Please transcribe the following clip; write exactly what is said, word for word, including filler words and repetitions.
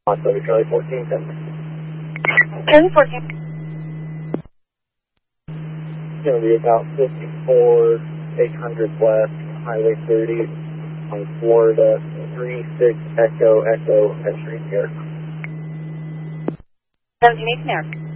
Oscar Charlie fourteen, ten. Charlie fourteen. It's going to be about fifty-four, eight hundred west, Highway thirty, on Florida, three six Echo Echo, X-ray here. seventeen eighteen there.